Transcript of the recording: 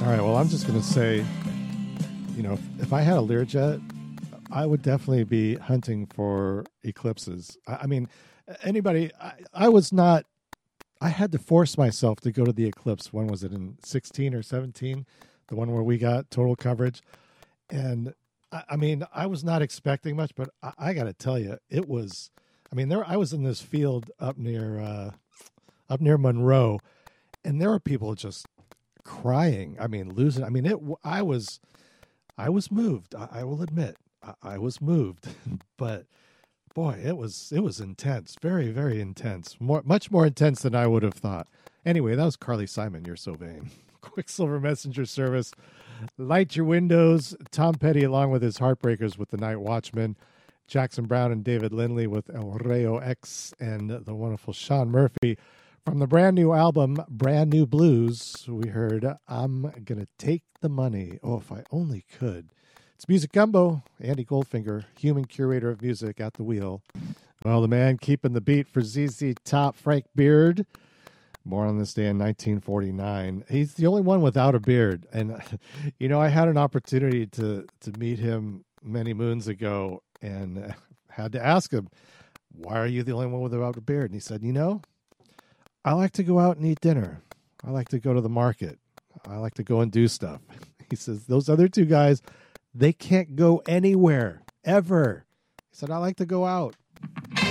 All right, well, I'm just going to say, if I had a Learjet, I would definitely be hunting for eclipses. I mean, I was not, I had to force myself to go to the eclipse. When was it, in 16 or 17? The one where we got total coverage. And I was not expecting much, but I got to tell you, it was, I was in this field up near Monroe, and there were people just crying. Losing. I was moved. I will admit, I was moved, but boy, it was intense, very, very intense, much more intense than I would have thought. Anyway, that was Carly Simon. You're so vain. Quicksilver Messenger Service. Light Your Windows. Tom Petty along with his Heartbreakers with The Night Watchman. Jackson Browne and David Lindley with El Rayo X, and the wonderful Sean Murphy. From the brand new album, Brand New Blues, we heard I'm Gonna Take the Money. Oh, if I only could. It's Music Gumbo. Andy Goldfinger, human curator of music at the wheel. Well, the man keeping the beat for ZZ Top, Frank Beard. Born on this day in 1949. He's the only one without a beard. And, I had an opportunity to meet him many moons ago and had to ask him, why are you the only one without a beard? And he said, I like to go out and eat dinner. I like to go to the market. I like to go and do stuff. He says, those other two guys, they can't go anywhere, ever. He said, I like to go out.